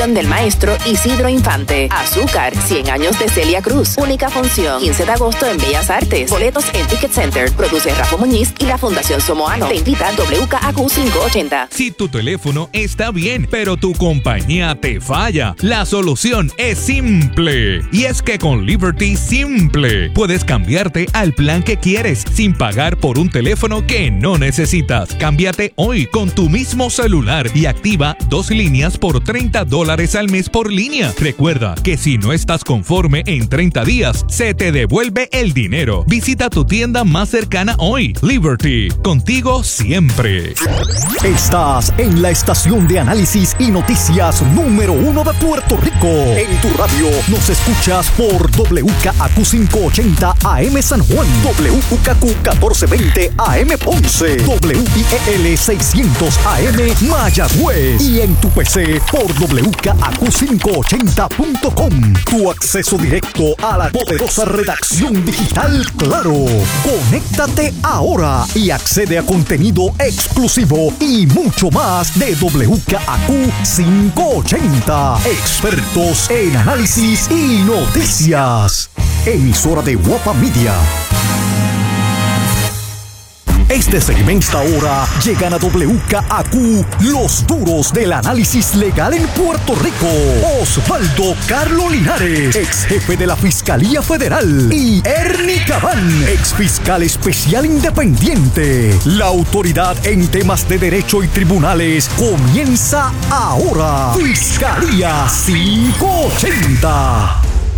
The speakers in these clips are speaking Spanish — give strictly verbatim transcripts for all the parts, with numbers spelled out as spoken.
del maestro Isidro Infante. Azúcar, cien años de Celia Cruz. Única función, quince de agosto en Bellas Artes. Boletos en Ticket Center. Produce Rafa Muñiz y la Fundación Somoano. Te invita W K A Q quinientos ochenta. Si tu teléfono está bien, pero tu compañía te falla, la solución es simple. Y es que con Liberty Simple puedes cambiarte al plan que quieres sin pagar por un teléfono que no necesitas. Cámbiate hoy con tu mismo celular y activa dos líneas por treinta dólares al mes por línea. Recuerda que si no estás conforme en treinta días, se te devuelve el dinero. Visita tu tienda más cercana hoy. Liberty, contigo siempre. Estás en la estación de análisis y noticias número uno de Puerto Rico. En tu radio nos escuchas por W K A Q quinientos ochenta A M San Juan, W U K Q catorce veinte A M Ponce, W I E L seiscientos A M Mayagüez y en tu P C por W K A Q quinientos ochenta punto com. Tu acceso directo a la poderosa redacción digital Claro. Conéctate ahora y accede a contenido exclusivo y mucho más de W K A Q quinientos ochenta. Expertos en análisis y noticias. Emisora de Guapa Media. Este segmento ahora llegan a W K A Q los duros del análisis legal en Puerto Rico. Osvaldo Carlos Linares, ex jefe de la Fiscalía Federal, y Ernie Cabán, ex fiscal especial independiente. La autoridad en temas de derecho y tribunales comienza ahora. Fiscalía quinientos ochenta.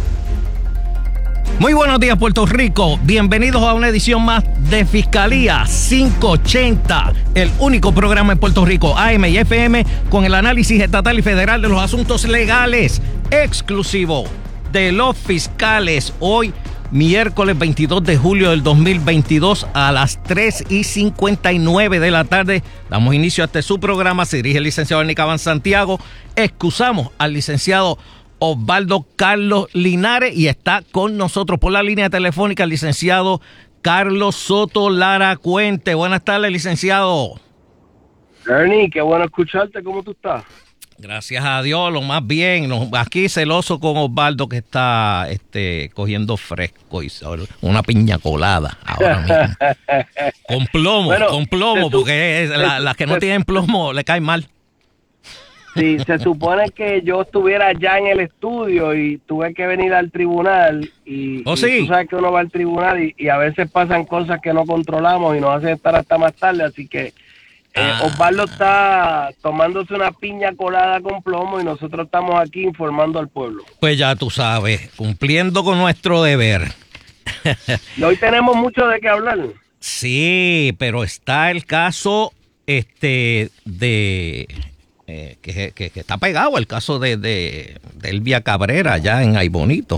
Muy buenos días, Puerto Rico. Bienvenidos a una edición más de Fiscalía quinientos ochenta, el único programa en Puerto Rico, A M y F M, con el análisis estatal y federal de los asuntos legales, exclusivo de los fiscales. Hoy, miércoles veintidós de julio del dos mil veintidós, a las tres y cincuenta y nueve de la tarde, damos inicio a este su programa. Se dirige el licenciado Ernie Cabán Santiago. Excusamos al licenciado Osvaldo Carlos Linares y está con nosotros por la línea telefónica el licenciado Carlos Soto Lara Cuente. Buenas tardes, licenciado. Ernie, qué bueno escucharte. ¿Cómo tú estás? Gracias a Dios, lo más bien. Aquí celoso con Osvaldo, que está este, cogiendo fresco y una piña colada ahora mismo. Con plomo, bueno, con plomo, tu, porque las la, la que no tienen plomo le caen mal. Sí, se supone que yo estuviera ya en el estudio y tuve que venir al tribunal y, ¿Oh, y sí? tú sabes que uno va al tribunal y, y a veces pasan cosas que no controlamos y nos hacen estar hasta más tarde, así que eh, ah. Osvaldo está tomándose una piña colada con plomo y nosotros estamos aquí informando al pueblo. Pues ya tú sabes, cumpliendo con nuestro deber. Y hoy tenemos mucho de qué hablar. Sí, pero está el caso este de... Eh, que, que, que está pegado el caso de, de, de Elvia Cabrera allá en Aybonito.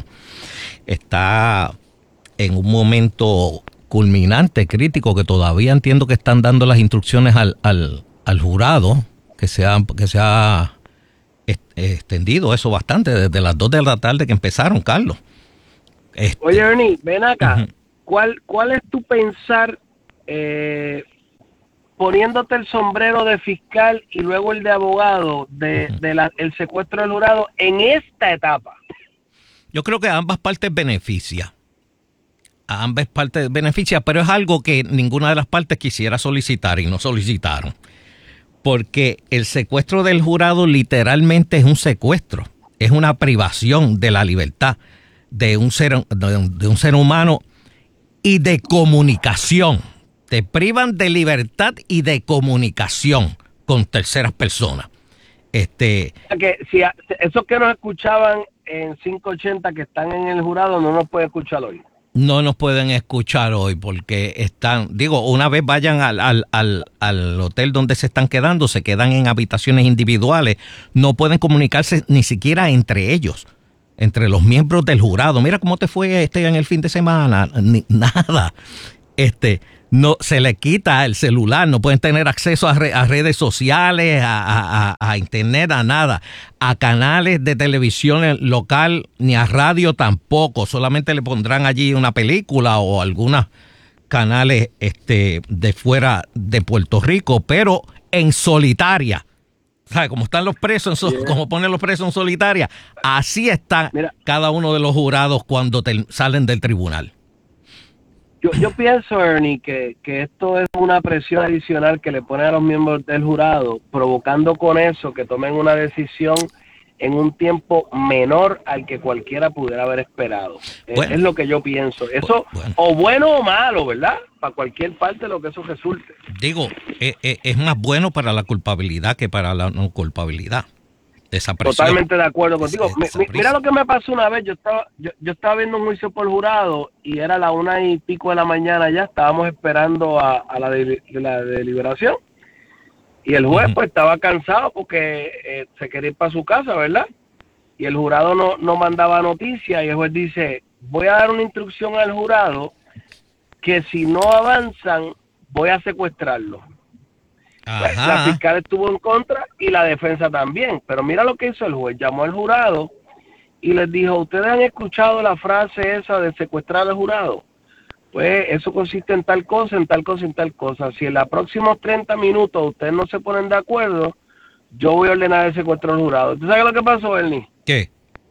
Está en un momento culminante, crítico, que todavía entiendo que están dando las instrucciones al, al, al jurado, que se ha, que se ha extendido eso bastante, desde las dos de la tarde que empezaron, Carlos. Este, Oye, Ernie, ven acá. Uh-huh. ¿Cuál, ¿Cuál es tu pensar eh, poniéndote el sombrero de fiscal y luego el de abogado de, uh-huh. de la, el secuestro del jurado en esta etapa? Yo creo que a ambas partes beneficia. A ambas partes beneficia, pero es algo que ninguna de las partes quisiera solicitar y no solicitaron. Porque el secuestro del jurado literalmente es un secuestro. Es una privación de la libertad de un ser, de un, de un ser humano y de comunicación. Te privan de libertad y de comunicación con terceras personas. Este, que si a, esos que nos escuchaban en quinientos ochenta que están en el jurado no nos pueden escuchar hoy. No nos pueden escuchar hoy porque están, digo, una vez vayan al, al, al, al hotel donde se están quedando, se quedan en habitaciones individuales, no pueden comunicarse ni siquiera entre ellos, entre los miembros del jurado. Mira cómo te fue este en el fin de semana, ni, nada. Este, no se le quita el celular, no pueden tener acceso a, re, a redes sociales, a, a, a internet, a nada, a canales de televisión local, ni a radio tampoco. Solamente le pondrán allí una película o algunos canales este, de fuera de Puerto Rico, pero en solitaria, ¿Sabes? Como están los presos, en sol, yeah. como ponen los presos en solitaria, así está Mira, cada uno de los jurados cuando te, salen del tribunal. Yo, yo pienso, Ernie, que, que esto es una presión adicional que le ponen a los miembros del jurado, provocando con eso que tomen una decisión en un tiempo menor al que cualquiera pudiera haber esperado. Bueno, es, es lo que yo pienso. Eso, bueno. o bueno o malo, ¿verdad? Para cualquier parte de lo que eso resulte. Digo, es, es, es más bueno para la culpabilidad que para la no culpabilidad. Esa presión. Totalmente de acuerdo contigo. Esa, esa Mira lo que me pasó una vez. Yo estaba, yo, yo estaba viendo un juicio por jurado y era la una y pico de la mañana ya. Estábamos esperando a, a la, de, de la deliberación. Y el juez, uh-huh. pues, estaba cansado porque eh, se quería ir para su casa, ¿verdad? Y el jurado no, no mandaba noticias y el juez dice, voy a dar una instrucción al jurado que si no avanzan, voy a secuestrarlo. Pues, la fiscal estuvo en contra y la defensa también. Pero mira lo que hizo el juez. Llamó al jurado y les dijo, ¿ustedes han escuchado la frase esa de secuestrar al jurado? Pues eso consiste en tal cosa, en tal cosa, en tal cosa. Si en los próximos treinta minutos ustedes no se ponen de acuerdo, yo voy a ordenar el secuestro al jurado. ¿Tú sabes lo que pasó, Ernie? ¿Qué?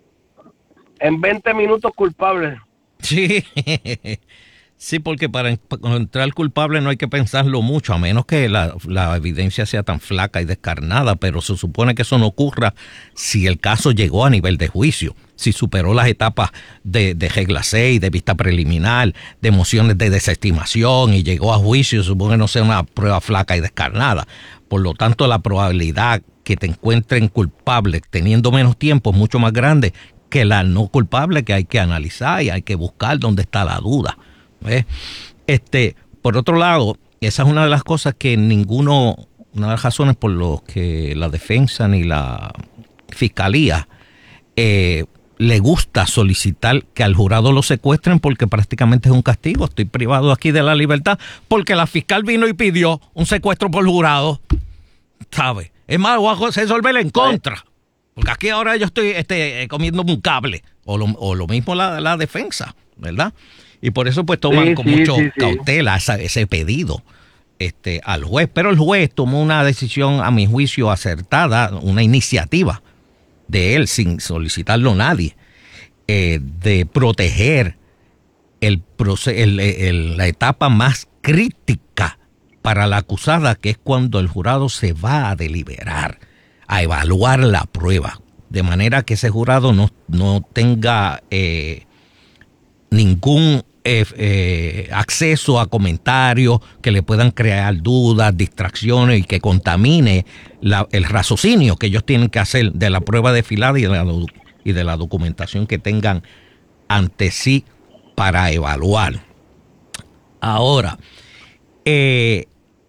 En veinte minutos culpable. Sí, sí, porque para encontrar culpable no hay que pensarlo mucho, a menos que la, la evidencia sea tan flaca y descarnada, pero se supone que eso no ocurra si el caso llegó a nivel de juicio. Si superó las etapas de, de regla seis, de vista preliminar, de mociones de desestimación y llegó a juicio, supone que no sea una prueba flaca y descarnada. Por lo tanto, la probabilidad que te encuentren culpable teniendo menos tiempo es mucho más grande que la no culpable, que hay que analizar y hay que buscar dónde está la duda. ¿Ves? Este, por otro lado, esa es una de las cosas que ninguno, una de las razones por las que la defensa ni la fiscalía eh, le gusta solicitar que al jurado lo secuestren, porque prácticamente es un castigo. Estoy privado aquí de la libertad porque la fiscal vino y pidió un secuestro por jurado, ¿sabe? Es más, voy a resolverle en contra, porque aquí ahora yo estoy este, comiendo un cable, o lo, o lo mismo la, la defensa, ¿verdad? Y por eso pues toman sí, con sí, mucho sí, cautela sí. Esa, ese pedido este, al juez. Pero el juez tomó una decisión, a mi juicio, acertada, una iniciativa de él, sin solicitarlo a nadie, eh, de proteger el, el, el, la etapa más crítica para la acusada, que es cuando el jurado se va a deliberar, a evaluar la prueba, de manera que ese jurado no, no tenga eh, ningún eh, eh, acceso a comentarios que le puedan crear dudas, distracciones y que contamine la, el raciocinio que ellos tienen que hacer de la prueba desfilada y de la, y de la documentación que tengan ante sí para evaluar. Ahora, eh,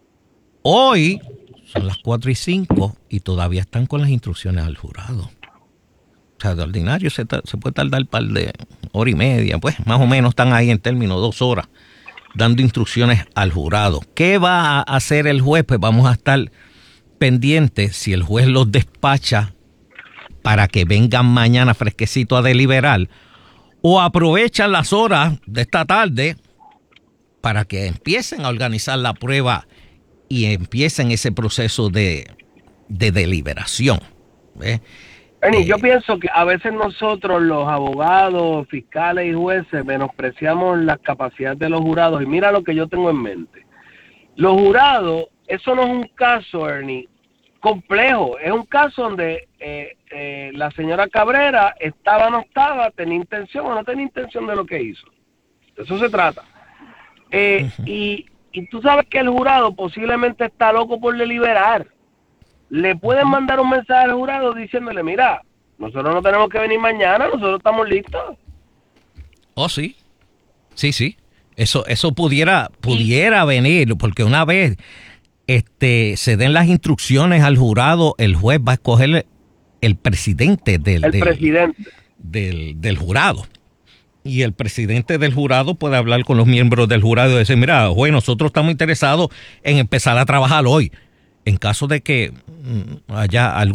hoy son las cuatro y cinco y todavía están con las instrucciones al jurado. O sea, de ordinario se, se puede tardar un par de hora y media, pues más o menos están ahí en términos dos horas dando instrucciones al jurado. ¿Qué va a hacer el juez? Pues vamos a estar pendientes si el juez los despacha para que vengan mañana fresquecito a deliberar, o aprovechan las horas de esta tarde para que empiecen a organizar la prueba y empiecen ese proceso de, de deliberación. ¿Ves? Ernie, eh, yo pienso que a veces nosotros, los abogados, fiscales y jueces, menospreciamos las capacidades de los jurados. Y mira lo que yo tengo en mente. Los jurados, eso no es un caso, Ernie, complejo. Es un caso donde eh, eh, la señora Cabrera estaba o no estaba, tenía intención o no tenía intención de lo que hizo. De eso se trata. Eh, uh-huh. y, y tú sabes que el jurado posiblemente está loco por deliberar. Le pueden mandar un mensaje al jurado diciéndole, mira, nosotros no tenemos que venir mañana, nosotros estamos listos. Oh, sí. Sí, sí. Eso eso pudiera pudiera sí. venir, porque una vez este se den las instrucciones al jurado, el juez va a escoger el presidente del, el del, presidente. del, del jurado. Y el presidente del jurado puede hablar con los miembros del jurado y decir, mira, juez, nosotros estamos interesados en empezar a trabajar hoy. En caso de que haya algún